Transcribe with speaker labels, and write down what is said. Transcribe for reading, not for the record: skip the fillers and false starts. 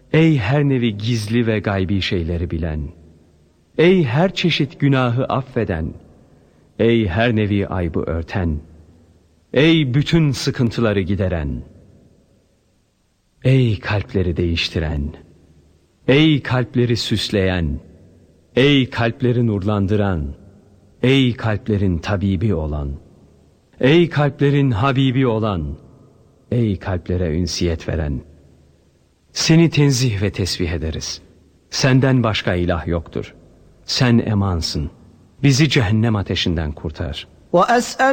Speaker 1: Ey her nevi gizli ve gaybi şeyleri bilen, ey her çeşit günahı affeden, ey her nevi aybı örten, ey bütün sıkıntıları gideren, ey kalpleri değiştiren, ey kalpleri süsleyen, ey kalpleri nurlandıran, ey kalplerin tabibi olan, ey kalplerin habibi olan, ey kalplere ünsiyet veren, seni tenzih ve tesbih ederiz. Senden başka ilah yoktur. Sen emansın. Bizi cehennem ateşinden kurtar.